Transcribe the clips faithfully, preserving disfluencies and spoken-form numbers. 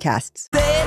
podcasts.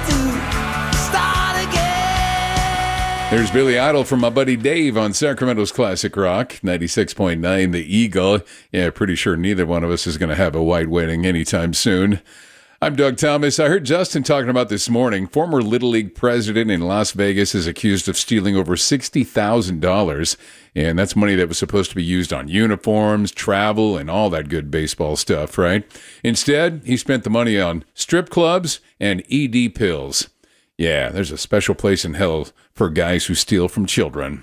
There's Billy Idol from my buddy Dave on Sacramento's Classic Rock, ninety-six point nine, The Eagle. Yeah, pretty sure neither one of us is going to have a white wedding anytime soon. I'm Doug Thomas. I heard Justin talking about this morning. Former Little League president in Las Vegas is accused of stealing over sixty thousand dollars, and that's money that was supposed to be used on uniforms, travel, and all that good baseball stuff, right? Instead, he spent the money on strip clubs and E D pills. Yeah, there's a special place in hell for guys who steal from children.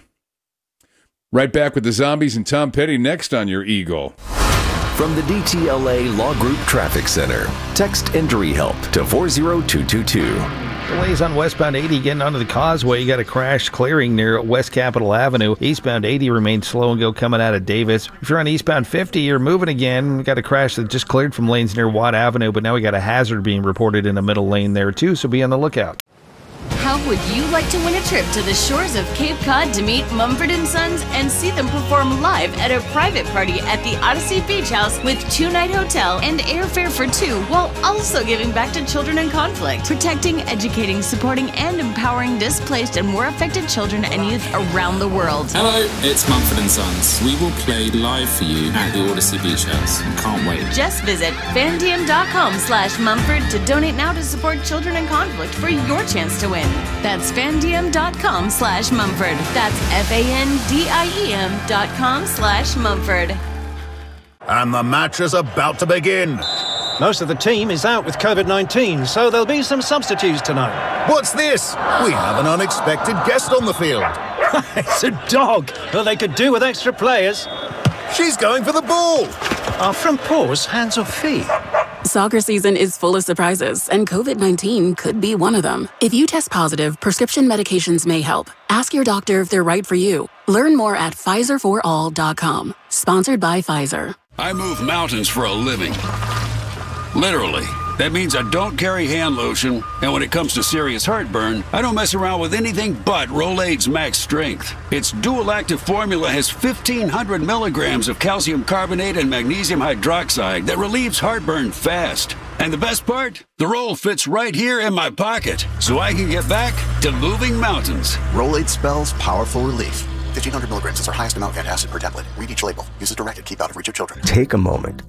Right back with the Zombies and Tom Petty next on your Eagle. From the D T L A Law Group Traffic Center, text Injury Help to four zero two two two. Delays on westbound eighty getting onto the causeway. You got a crash clearing near West Capitol Avenue. Eastbound eighty remains slow and go coming out of Davis. If you're on eastbound fifty, you're moving again. We got a crash that just cleared from lanes near Watt Avenue, but now we got a hazard being reported in the middle lane there too, so be on the lookout. How would you like to win a trip to the shores of Cape Cod to meet Mumford and Sons and see them perform live at a private party at the Odyssey Beach House with two-night hotel and airfare for two, while also giving back to children in conflict, protecting, educating, supporting, and empowering displaced and war affected children and youth around the world? Hello, it's Mumford and Sons. We will play live for you at the Odyssey Beach House. Can't wait. Just visit fandiem.com slash Mumford to donate now to support children in conflict for your chance to win. That's fandiem.com slash Mumford. That's F-A-N-D-I-E-M dot com slash Mumford. And the match is about to begin. Most of the team is out with covid nineteen, so there'll be some substitutes tonight. What's this? We have an unexpected guest on the field. It's a dog. Well, they could do with extra players. She's going for the ball. Are front paws hands or feet? Soccer season is full of surprises, and covid nineteen could be one of them. If you test positive, prescription medications may help. Ask your doctor if they're right for you. Learn more at Pfizer for all dot com. Sponsored by Pfizer. I move mountains for a living. Literally. That means I don't carry hand lotion, and when it comes to serious heartburn, I don't mess around with anything but Rolaids Max Strength. Its dual-active formula has fifteen hundred milligrams of calcium carbonate and magnesium hydroxide that relieves heartburn fast. And the best part? The roll fits right here in my pocket, so I can get back to moving mountains. Rolaids spells powerful relief. fifteen hundred milligrams is our highest amount of antacid per tablet. Read each label. Use as directed. Keep out of reach of children. Take a moment